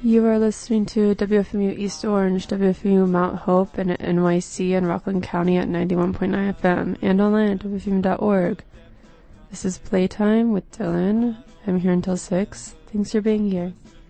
You are listening to WFMU East Orange, WFMU Mount Hope, and NYC and Rockland County at 91.9 FM, and online at WFMU.org. This is Playtime with Dylan. I'm here until 6. Thanks for being here.